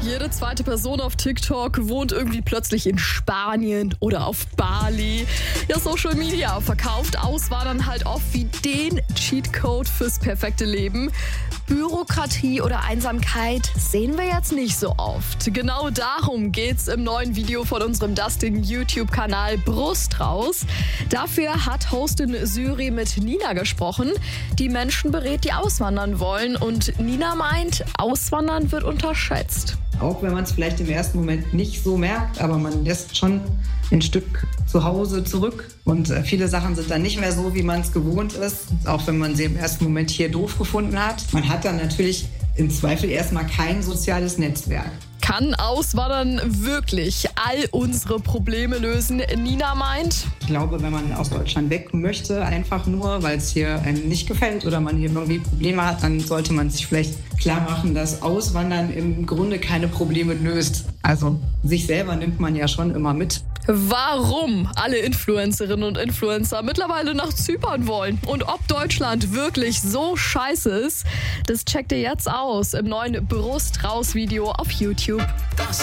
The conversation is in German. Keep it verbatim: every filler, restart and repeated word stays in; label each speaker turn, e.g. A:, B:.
A: Jede zweite Person auf TikTok wohnt irgendwie plötzlich in Spanien oder auf Bali. Ja, Social Media verkauft Auswandern halt oft wie den Cheatcode fürs perfekte Leben. Bürokratie oder Einsamkeit sehen wir jetzt nicht so oft. Genau darum geht's im neuen Video von unserem dustigen YouTube-Kanal Brust raus. Dafür hat Hostin Syri mit Nina gesprochen, die Menschen berät, die auswandern wollen. Und Nina meint, Auswandern wird unterschätzt.
B: Auch wenn man es vielleicht im ersten Moment nicht so merkt, aber man lässt schon ein Stück zu Hause zurück. Und viele Sachen sind dann nicht mehr so, wie man es gewohnt ist, auch wenn man sie im ersten Moment hier doof gefunden hat. Man hat dann natürlich im Zweifel erstmal kein soziales Netzwerk.
A: Kann Auswandern wirklich all unsere Probleme lösen? Nina meint,
B: ich glaube, wenn man aus Deutschland weg möchte, einfach nur, weil es hier einem nicht gefällt oder man hier irgendwie Probleme hat, dann sollte man sich vielleicht klar machen, dass Auswandern im Grunde keine Probleme löst. Also sich selber nimmt man ja schon immer mit.
A: Warum alle Influencerinnen und Influencer mittlerweile nach Zypern wollen und ob Deutschland wirklich so scheiße ist, das checkt ihr jetzt aus im neuen Brust raus Video auf YouTube.
C: Das